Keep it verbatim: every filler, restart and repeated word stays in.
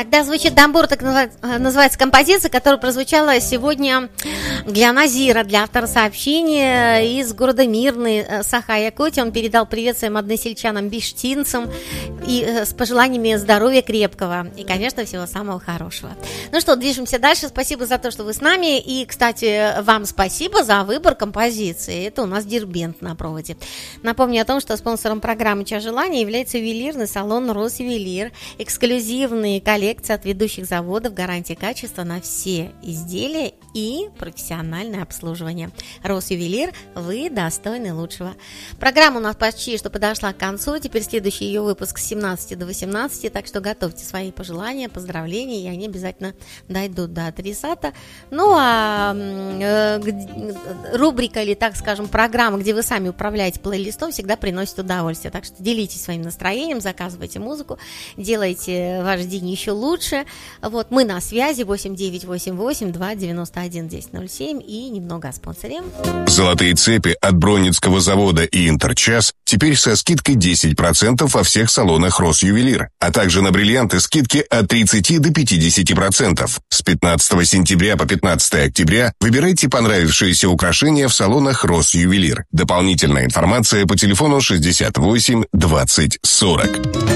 Когда звучит «Дамбур», так называется композиция, которая прозвучала сегодня для Назира, для автора сообщения из города Мирный, Саха-Якутия. Он передал привет своим односельчанам биштинцам и с пожеланиями здоровья крепкого и, конечно, всего самого хорошего. Ну что, движемся дальше. Спасибо за то, что вы с нами. И, кстати, вам спасибо за выбор композиции. Это у нас Дербент на проводе. Напомню о том, что спонсором программы «Час желания» является ювелирный салон «Росювелир». Эксклюзивные коллекции от ведущих заводов, гарантия качества на все изделия и профессиональное обслуживание. «Росювелир», вы достойны лучшего. Программа у нас почти что подошла к концу. Теперь следующий ее выпуск с семнадцати до восемнадцати, так что готовьте свои пожелания, поздравления, и они обязательно дойдут до адресата. Ну а э, рубрика или, так скажем, программа, где вы сами управляете плейлистом, всегда приносит удовольствие. Так что делитесь своим настроением, заказывайте музыку, делайте ваш день еще лучше. Вот, мы на связи восемь девять восемь восемь два девяносто один десять ноль семь и немного о спонсоре. Золотые цепи от Бронницкого завода и Интерчас теперь со скидкой десять процентов во всех салонах Росювелир, а также на бриллианты скидки от тридцати до пятидесяти процентов. С пятнадцатого сентября по пятнадцатое октября выбирайте понравившиеся украшения в салонах Росювелир. Дополнительная информация по телефону шестьдесят восемь двадцать сорок.